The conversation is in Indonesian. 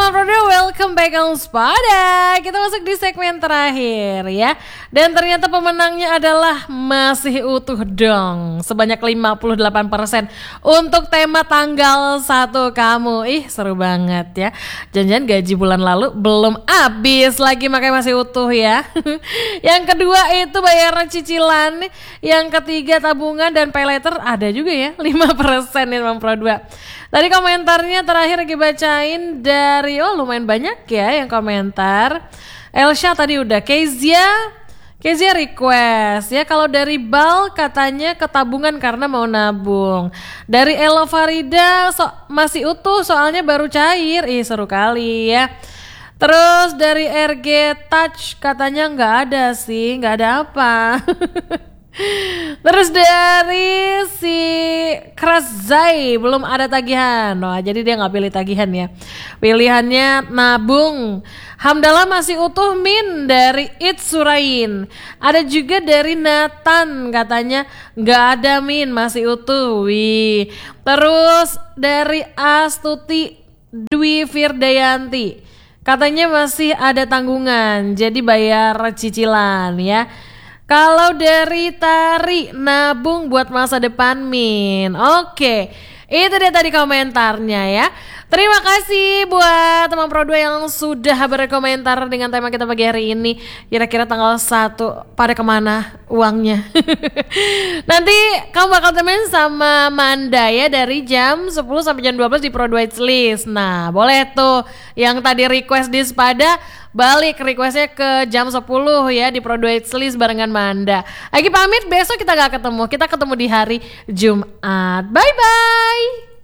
teman Prodo, welcome back on Spada. Kita masuk di segmen terakhir ya. Dan ternyata pemenangnya adalah masih utuh dong, sebanyak 58% untuk tema tanggal 1 kamu. Seru banget ya. Jangan-jangan gaji bulan lalu belum habis lagi makanya masih utuh ya. Yang kedua itu bayaran cicilan. Yang ketiga tabungan dan pay letter ada juga ya, 5% nih teman Pro 2. Tadi komentarnya terakhir lagi bacain dari lumayan banyak ya yang komentar. Elsha tadi udah, Kezia request ya, kalau dari Bal katanya ketabungan karena mau nabung. Dari Elo Farida masih utuh soalnya baru cair. Seru kali ya. Terus dari RG Touch katanya nggak ada sih, nggak ada apa. Terus dari si Krazai belum ada tagihan. Jadi dia gak pilih tagihan ya. Pilihannya nabung. Hamdallah masih utuh Min dari It's Surain. Ada juga dari Nathan katanya gak ada Min, masih utuh. Wih. Terus dari Astuti Dwi Firdayanti katanya masih ada tanggungan, jadi bayar cicilan ya. Kalau dari Tari, nabung buat masa depan Min. Oke, itu dia tadi komentarnya ya. Terima kasih buat teman Pro 2 yang sudah berkomentar dengan tema kita pagi hari ini. Kira-kira tanggal 1 pada kemana uangnya? Nanti kamu bakal temen sama Manda ya dari jam 10 sampai jam 12 di Pro 2 It's List. Nah boleh tuh yang tadi request di Spada, balik requestnya ke jam 10 ya di Pro 2 It's List barengan Manda. Lagi pamit, besok kita gak ketemu. Kita ketemu di hari Jumat. Bye-bye.